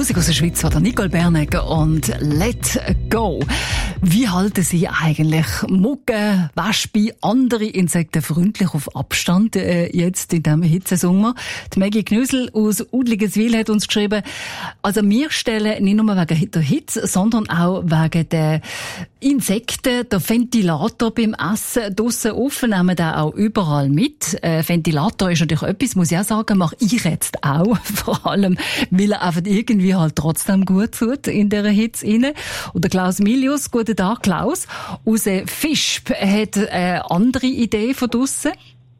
Musik aus der Schweiz war der Nicole Bernegger und Let Go. Wie halten Sie eigentlich Muggen, Wespen, andere Insekten freundlich auf Abstand jetzt in diesem Hitzesommer? Die Maggie Knüssel aus Udligeswil hat uns geschrieben, also wir stellen nicht nur wegen der Hitze, sondern auch wegen der Insekten, der Ventilator beim Essen draussen offen, nehmen wir auch überall mit. Ventilator ist natürlich etwas, muss ich auch sagen, mache ich jetzt auch. Vor allem, weil er einfach irgendwie halt trotzdem gut tut in dieser Hitze rein. Und der Klaus Milius, guten Tag Klaus, aus Fischb, hat eine andere Idee von draussen.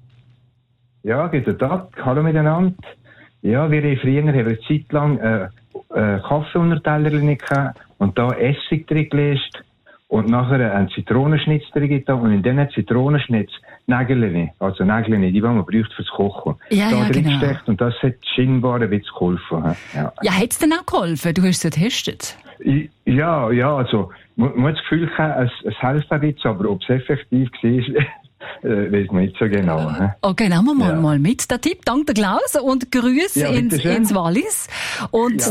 Ja, guten Tag, hallo miteinander. Ja, wir früher haben eine Zeit lang Kaffee unter Tellerchen gehabt und da Essig drin gelegt. Und nachher einen Zitronenschnitz drin getan und in diesen Zitronenschnitz Nägel, also Nägel, die man braucht fürs Kochen. Ja, da drin genau. gesteckt und das hat scheinbar ein bisschen geholfen. Ja, hat es denn auch geholfen? Du hast es getestet? Ja, also man hat das Gefühl, es hilft ein bisschen, aber ob es effektiv war, weiß man nicht so genau. Okay, nehmen wir mal mit. Der Tipp, danke Klaus und Grüße ins Wallis. Und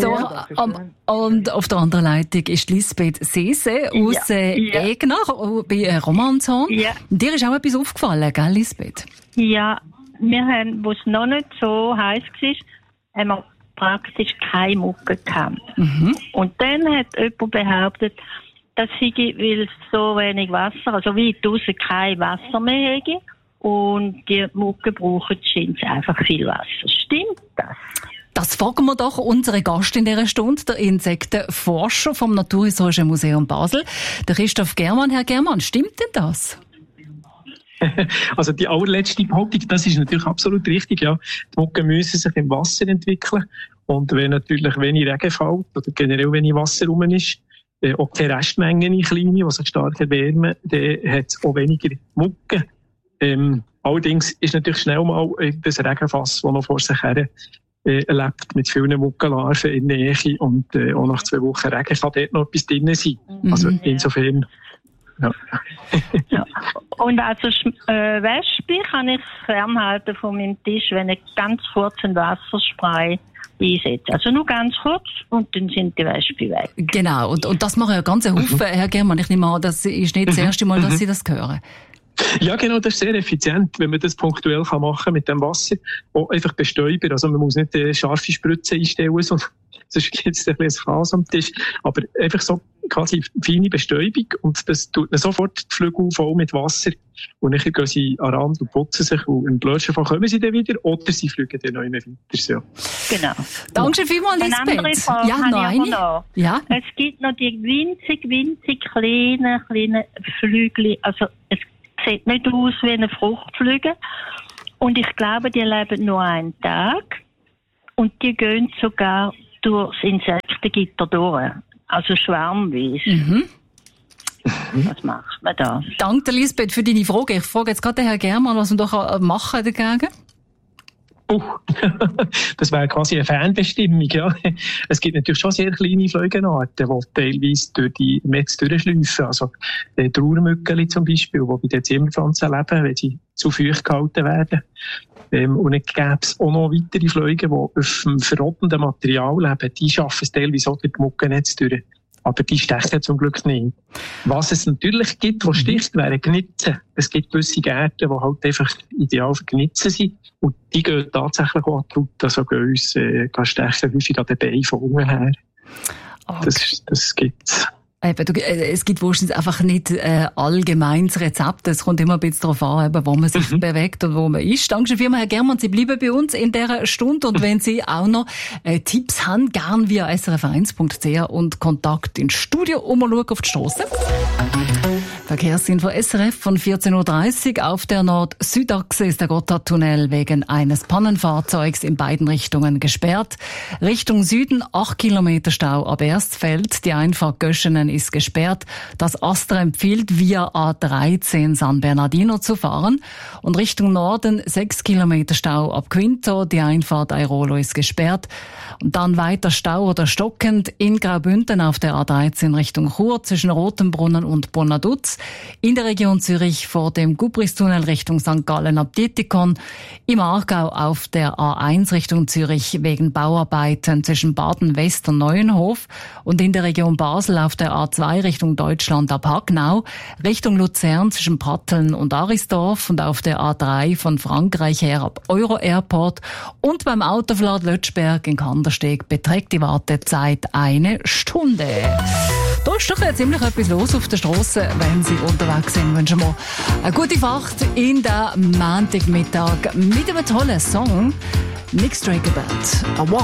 und auf der anderen Leitung ist Lisbeth Sese aus Egnach bei Romanshorn. Ja. Dir ist auch etwas aufgefallen, gell, Lisbeth? Ja, wir haben, wo es noch nicht so heiß war, haben wir praktisch keine Mucke gehabt. Mhm. Und dann hat jemand behauptet, dass weil es so wenig Wasser, also weit draussen kein Wasser mehr hätte und die Mucke brauchen scheint einfach viel Wasser. Stimmt das? Das fragen wir doch unseren Gast in dieser Stunde, der Insektenforscher vom Naturhistorischen Museum Basel, der Christoph Germann. Herr Germann, stimmt denn das? Also die allerletzte Behauptung, das ist natürlich absolut richtig, ja. Die Mucken müssen sich im Wasser entwickeln und wenn natürlich wenig Regen fällt oder generell wenig Wasser rum ist, auch keine Restmengen kleine, die sich stark erwärmen, dann hat es auch weniger Mucken. Allerdings ist natürlich schnell mal das Regenfass, das noch vor sich her lebt, mit vielen Muckenlarven in der Nähe und auch nach 2 Wochen Regen kann dort noch etwas drin sein. Also insofern, ja. Ja. Und also Wespe kann ich fernhalten von meinem Tisch, wenn ich ganz kurz ein Wasserspray einsetze. Also nur ganz kurz und dann sind die Wespen weg. Genau, und das machen ja ganz Haufen, Herr Germann. Ich nehme an, das ist nicht das erste Mal, dass Sie das hören. Ja, genau, das ist sehr effizient, wenn man das punktuell machen kann mit dem Wasser. Auch einfach bestäuben. Also man muss nicht scharfe Spritzen einstellen, sonst gibt es ein bisschen Chaos am Tisch. Aber einfach so quasi feine Bestäubung und das tut dann sofort die Flügel voll mit Wasser. Und dann gehen sie an den Rand und putzen sich und im blödsten Fall kommen sie dann wieder oder sie fliegen dann noch immer weiter. So. Genau. Danke vielmals, Lisbeth. Eine andere Frage noch. Ja? Es gibt noch die winzig kleinen Flügel, also es sieht nicht aus wie eine Fruchtfliege. Und ich glaube, die leben nur einen Tag. Und die gehen sogar durchs Insektengitter durch. Also schwarmweise. Mhm. Was macht man da? Danke, Lisbeth, für deine Frage. Ich frage jetzt gerade den Herrn Germann, was man doch machen dagegen? Das wäre quasi eine Fernbestimmung, ja. Es gibt natürlich schon sehr kleine Fleugenarten, die teilweise durch die Netze durchschleifen. Also, Trauermückeli zum Beispiel, die bei den Zimmerpflanzen leben, wenn sie zu feucht gehalten werden. Und dann gäbe es auch noch weitere Fliegen, die auf dem verrottenden Material leben. Die schaffen es teilweise auch durch die Muckennetze durch. Aber die stechen zum Glück nicht. Was es natürlich gibt, was sticht, wären Gnitzen. Es gibt gewisse Gärten, die halt einfach ideal für Gnitzen sind. Und die gehen tatsächlich auch an die Haut. Also gehen uns stechen häufig an den Beinen von unten her. Okay. Das gibt's. Es gibt wahrscheinlich einfach nicht allgemeines Rezept. Es kommt immer ein bisschen darauf an, wo man sich bewegt und wo man ist. Danke vielmals, Herr Germann. Sie bleiben bei uns in dieser Stunde. Und wenn Sie auch noch Tipps haben, gern via srf1.ch und Kontakt ins Studio umschauen auf die Strasse. Verkehrsinfo SRF von 14.30 Uhr. Auf der Nord-Südachse ist der Gotthardtunnel wegen eines Pannenfahrzeugs in beiden Richtungen gesperrt. Richtung Süden 8 Kilometer Stau ab Erstfeld. Die Einfahrt Göschenen ist gesperrt. Das Astra empfiehlt via A13 San Bernardino zu fahren. Und Richtung Norden 6 Kilometer Stau ab Quinto. Die Einfahrt Airolo ist gesperrt. Und dann weiter Stau oder stockend in Graubünden auf der A13 Richtung Chur zwischen Rotenbrunnen und Bonaduz. in der Region Zürich vor dem Gubristunnel Richtung St. Gallen ab Dietikon, im Aargau auf der A1 Richtung Zürich wegen Bauarbeiten zwischen Baden-West und Neuenhof und in der Region Basel auf der A2 Richtung Deutschland ab Hagnau, Richtung Luzern zwischen Pratteln und Arisdorf und auf der A3 von Frankreich her ab Euro Airport und beim Autoverlad Lötschberg in Kandersteg beträgt die Wartezeit 1 Stunde. Da ist doch ziemlich etwas los auf der Strasse, wenn Sie unterwegs sind. Wünschen wir eine gute Fahrt in den Montagmittag mit einem tollen Song. Nick Straker Band.